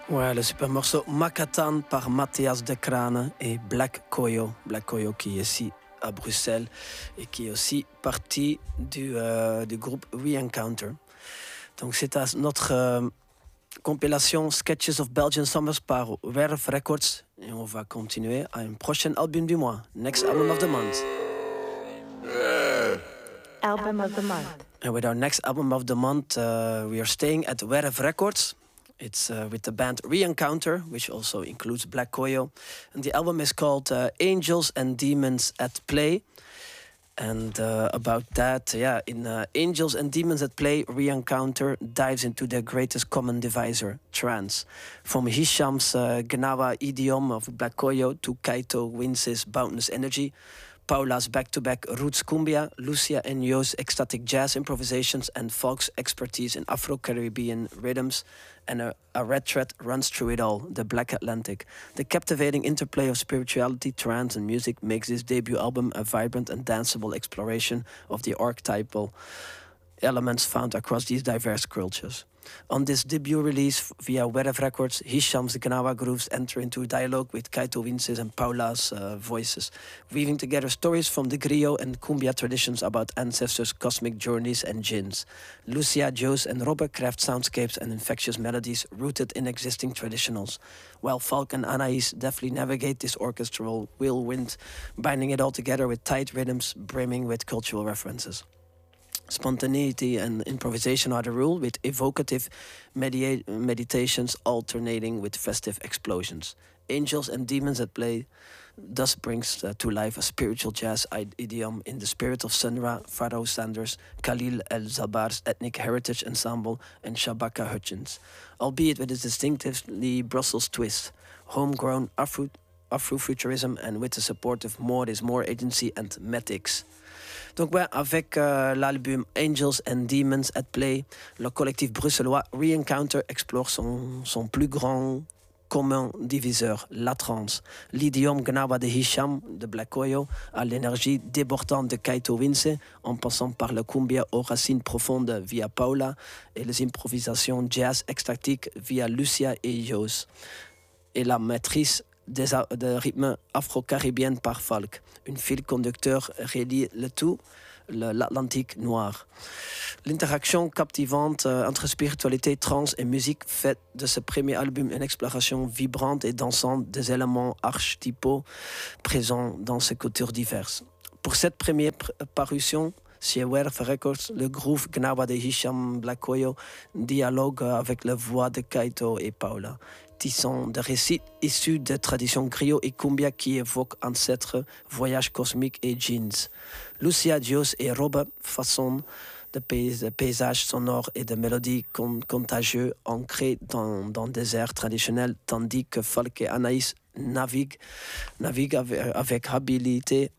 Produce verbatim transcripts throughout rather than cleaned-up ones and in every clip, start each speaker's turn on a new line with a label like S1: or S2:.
S1: Ouais, le super morceau Makatan par Matthias de Crane et Black Koyo. Black Koyo qui est ici à Bruxelles et qui est aussi partie du, euh, du groupe Re-Encounter. Donc c'est à notre euh, compilation Sketches of Belgian Summers par Werf Records. Et on va continuer à un prochain album du mois. Next album of the month.
S2: Album of the month.
S1: And with our next album of the month, uh, we are staying at Werf Records. It's uh, with the band Re-Encounter, which also includes Black Koyo. And the album is called uh, Angels and Demons at Play. And uh, about that, yeah, in uh, Angels and Demons at Play, Re-Encounter dives into their greatest common divisor, trance. From Hisham's uh, Gnawa idiom of Black Koyo to Kaito Wince's Boundless Energy, Paula's back-to-back roots cumbia, Lucia and Yo's ecstatic jazz improvisations, and Falk's expertise in Afro-Caribbean rhythms, and a, a red thread runs through it all, the Black Atlantic. The captivating interplay of spirituality, trance, and music makes this debut album a vibrant and danceable exploration of the archetypal elements found across these diverse cultures. On this debut release via Werf Records, Hisham's Gnawa grooves enter into dialogue with Kaito Wince's and Paula's uh, voices, weaving together stories from the griot and cumbia traditions about ancestors' cosmic journeys and jinns. Lucia, Jos, and Robert craft soundscapes and infectious melodies rooted in existing traditionals, while Falk and Anaïs deftly navigate this orchestral whirlwind, binding it all together with tight rhythms brimming with cultural references. Spontaneity and improvisation are the rule, with evocative media- meditations alternating with festive explosions. Angels and Demons at Play thus brings uh, to life a spiritual jazz idiom in the spirit of Sunra, Pharaoh Sanders, Khalil El-Zabar's Ethnic Heritage Ensemble, and Shabaka Hutchins, albeit with a distinctively Brussels twist, homegrown Afro- Afrofuturism, and with the support of More is More Agency and Metix. Donc ouais, avec euh, l'album Angels and Demons at Play, le collectif bruxellois Re-Encounter explore son, son plus grand commun diviseur, la trance. L'idiome Gnawa de Hisham, de Black Koyo, à l'énergie débordante de Kaito Wince, en passant par le cumbia aux racines profondes via Paula et les improvisations jazz extatiques via Lucia et Jos. Et la maîtrise des de rythmes afro-caribéens par Falk. Un fil conducteur relie le tout, le, l'Atlantique noir. L'interaction captivante euh, entre spiritualité, trance et musique fait de ce premier album une exploration vibrante et dansante des éléments archétypaux présents dans ces cultures diverses. Pour cette première pr- parution, chez Werf Records, le groove Gnawa de Hisham Black Koyo dialogue avec la voix de Kaito et Paula, tissant des récits issus des traditions griot et cumbia qui évoquent ancêtres, voyages cosmiques et jeans. Lucia, Jos et Robert façonnent des paysages paysage sonores et des mélodies con- contagieux ancrées dans, dans des airs traditionnels, tandis que Falk et Anaïs naviguent, naviguent avec, avec habileté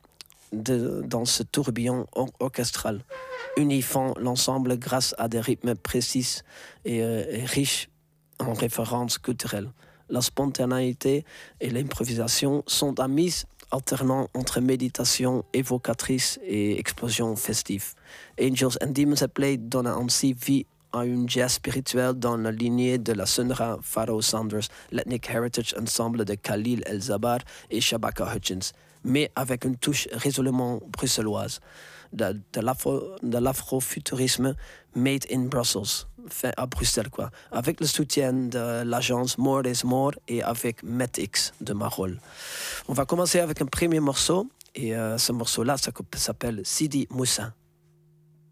S1: de, dans ce tourbillon or- orchestral, unifant l'ensemble grâce à des rythmes précis et, euh, et riches en références culturelles. La spontanéité et l'improvisation sont amis, alternant entre méditation évocatrice et explosion festive. Angels and Demons at Play donne ainsi vie à une jazz spirituelle dans la lignée de la Sunra, Pharaoh Sanders, l'Ethnic Heritage Ensemble de Khalil El-Zabar et Shabaka Hutchins, mais avec une touche résolument bruxelloise, de, de, l'afro, de l'afrofuturisme made in Brussels, fait à Bruxelles quoi, avec le soutien de l'agence More is More et avec Metix de Marolles. On va commencer avec un premier morceau, et euh, ce morceau-là ça s'appelle Sidi Moussa.